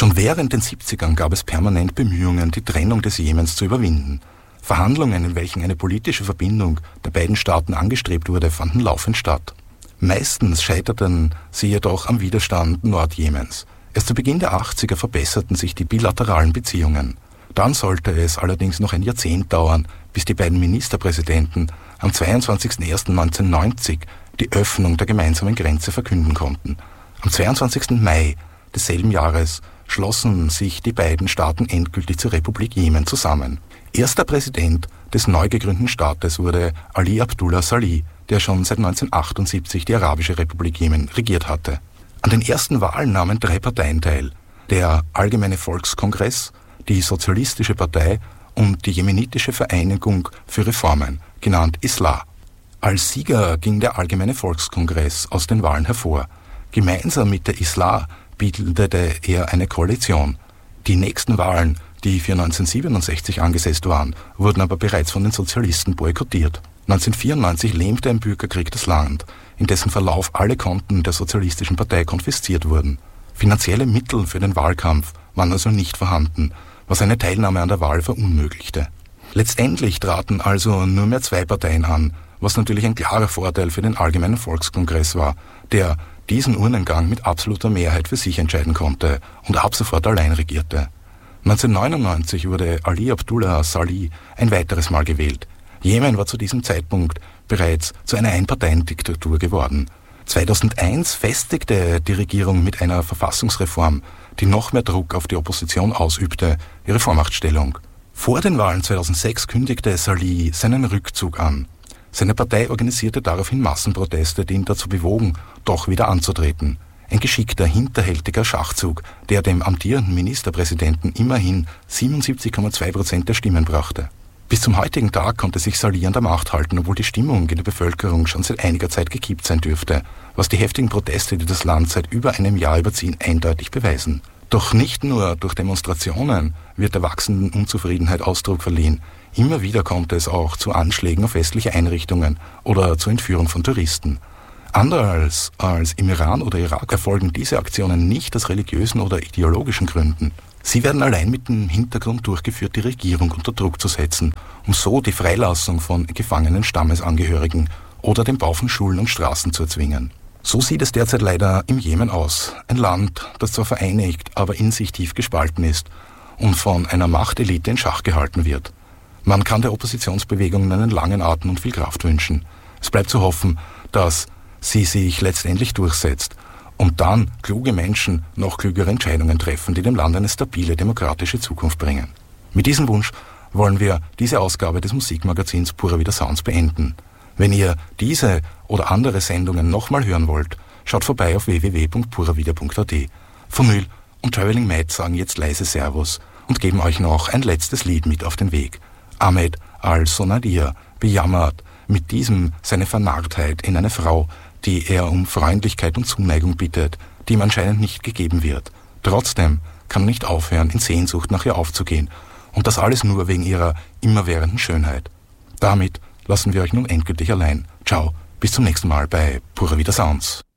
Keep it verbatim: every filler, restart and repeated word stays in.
Schon während den siebzigern gab es permanent Bemühungen, die Trennung des Jemens zu überwinden. Verhandlungen, in welchen eine politische Verbindung der beiden Staaten angestrebt wurde, fanden laufend statt. Meistens scheiterten sie jedoch am Widerstand Nordjemens. Erst zu Beginn der achtziger verbesserten sich die bilateralen Beziehungen. Dann sollte es allerdings noch ein Jahrzehnt dauern, bis die beiden Ministerpräsidenten am zweiundzwanzigsten ersten neunzehnhundertneunzig die Öffnung der gemeinsamen Grenze verkünden konnten. Am zweiundzwanzigsten Mai desselben Jahres schlossen sich die beiden Staaten endgültig zur Republik Jemen zusammen. Erster Präsident des neu gegründeten Staates wurde Ali Abdullah Salih, der schon seit neunzehnhundertachtundsiebzig die Arabische Republik Jemen regiert hatte. An den ersten Wahlen nahmen drei Parteien teil: der Allgemeine Volkskongress, die Sozialistische Partei und die Jemenitische Vereinigung für Reformen, genannt Islah. Als Sieger ging der Allgemeine Volkskongress aus den Wahlen hervor. Gemeinsam mit der Islah bildete er eine Koalition. Die nächsten Wahlen, die für neunzehnhundertsiebenundsechzig angesetzt waren, wurden aber bereits von den Sozialisten boykottiert. neunzehnhundertvierundneunzig lähmte ein Bürgerkrieg das Land, in dessen Verlauf alle Konten der Sozialistischen Partei konfisziert wurden. Finanzielle Mittel für den Wahlkampf waren also nicht vorhanden, was eine Teilnahme an der Wahl verunmöglichte. Letztendlich traten also nur mehr zwei Parteien an, was natürlich ein klarer Vorteil für den Allgemeinen Volkskongress war, der diesen Urnengang mit absoluter Mehrheit für sich entscheiden konnte und ab sofort allein regierte. neunzehnhundertneunundneunzig wurde Ali Abdullah Salih ein weiteres Mal gewählt. Jemen war zu diesem Zeitpunkt bereits zu einer Einparteiendiktatur geworden. zweitausendeins festigte die Regierung mit einer Verfassungsreform, die noch mehr Druck auf die Opposition ausübte, ihre Vormachtstellung. Vor den Wahlen zweitausendsechs kündigte Salih seinen Rückzug an. Seine Partei organisierte daraufhin Massenproteste, die ihn dazu bewogen, doch wieder anzutreten. Ein geschickter, hinterhältiger Schachzug, der dem amtierenden Ministerpräsidenten immerhin siebenundsiebzig Komma zwei Prozent der Stimmen brachte. Bis zum heutigen Tag konnte sich Salih an der Macht halten, obwohl die Stimmung in der Bevölkerung schon seit einiger Zeit gekippt sein dürfte, was die heftigen Proteste, die das Land seit über einem Jahr überziehen, eindeutig beweisen. Doch nicht nur durch Demonstrationen wird der wachsenden Unzufriedenheit Ausdruck verliehen. Immer wieder kommt es auch zu Anschlägen auf westliche Einrichtungen oder zur Entführung von Touristen. Anders als im Iran oder Irak erfolgen diese Aktionen nicht aus religiösen oder ideologischen Gründen. Sie werden allein mit dem Hintergrund durchgeführt, die Regierung unter Druck zu setzen, um so die Freilassung von gefangenen Stammesangehörigen oder den Bau von Schulen und Straßen zu erzwingen. So sieht es derzeit leider im Jemen aus. Ein Land, das zwar vereinigt, aber in sich tief gespalten ist und von einer Machtelite in Schach gehalten wird. Man kann der Oppositionsbewegung einen langen Atem und viel Kraft wünschen. Es bleibt zu hoffen, dass sie sich letztendlich durchsetzt und dann kluge Menschen noch klügere Entscheidungen treffen, die dem Land eine stabile, demokratische Zukunft bringen. Mit diesem Wunsch wollen wir diese Ausgabe des Musikmagazins Pura Vida Sounds beenden. Wenn ihr diese oder andere Sendungen nochmal hören wollt, schaut vorbei auf w w w punkt pura vida punkt a t. Fonül und Traveling Matt sagen jetzt leise Servus und geben euch noch ein letztes Lied mit auf den Weg. Ahmed Al-Sonadir bejammert mit diesem seine Vernarrtheit in eine Frau, die er um Freundlichkeit und Zuneigung bittet, die ihm anscheinend nicht gegeben wird. Trotzdem kann er nicht aufhören, in Sehnsucht nach ihr aufzugehen. Und das alles nur wegen ihrer immerwährenden Schönheit. Damit lassen wir euch nun endgültig allein. Ciao, bis zum nächsten Mal bei Pura Vida Sounds.